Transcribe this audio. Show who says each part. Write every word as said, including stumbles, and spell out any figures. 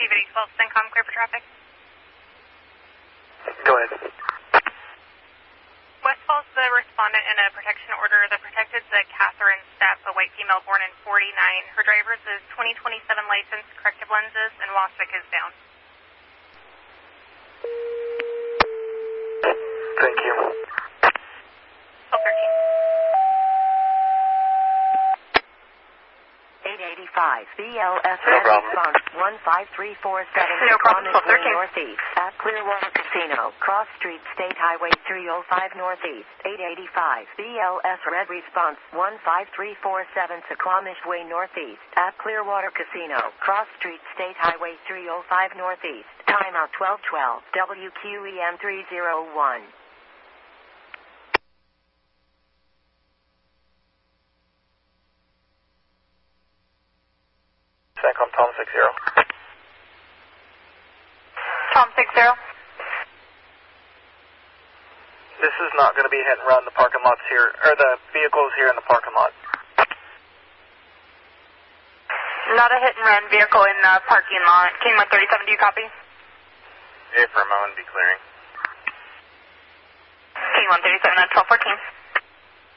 Speaker 1: Activity twelve, CENTCOM, clear for traffic.
Speaker 2: Go ahead.
Speaker 1: West Falls, the respondent in a protection order. The protected is a Catherine Stepp, a white female born in forty-nine. Her driver's is twenty twenty-seven license, corrective lenses, and WASPIC is down.
Speaker 2: Thank you.
Speaker 1: twelve thirteen.
Speaker 3: eight eighty-five B L S
Speaker 2: No problem.
Speaker 3: response one five three four seven
Speaker 1: No problem, twelve thirteen.
Speaker 3: Northeast at Clearwater Casino, Cross Street, State Highway three oh five Northeast, eight eighty-five B L S red response one five three four seven Suquamish Way Northeast at Clearwater Casino, Cross Street, State Highway three oh five Northeast, timeout twelve twelve, W Q E M three oh one.
Speaker 2: CENTCOM, Tom six zero.
Speaker 1: Tom six zero.
Speaker 2: This is not going to be a hit and run. The parking lots here, or the vehicles here in the parking lot.
Speaker 1: Not a hit and run vehicle in the parking lot. King one thirty-seven, do you copy?
Speaker 2: A for a moment, be clearing.
Speaker 1: King one thirty-seven at twelve fourteen.